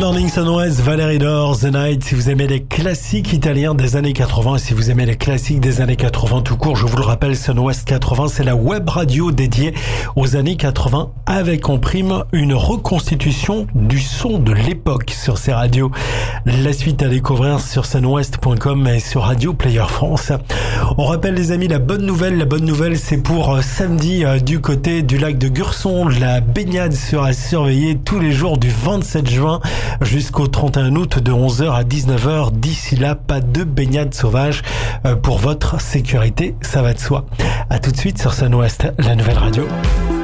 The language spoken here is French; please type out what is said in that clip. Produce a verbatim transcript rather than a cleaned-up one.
Morning Sunwest, Valérie Dor, The Night. Si vous aimez les classiques italiens des années quatre-vingts, et si vous aimez les classiques des années quatre-vingts tout court, je vous le rappelle, Sunwest quatre-vingts, c'est la web radio dédiée aux années quatre-vingts avec en prime une reconstitution du son de l'époque sur ces radios. La suite à découvrir sur sunwest point com et sur Radio Player France. On rappelle les amis, la bonne nouvelle, la bonne nouvelle c'est pour euh, samedi euh, du côté du lac de Gurson. La baignade sera surveillée tous les jours du vingt-sept juin jusqu'au trente et un août de onze heures à dix-neuf heures. D'ici là, pas de baignade sauvage euh, pour votre sécurité, ça va de soi. À tout de suite sur Sunwest, la nouvelle radio.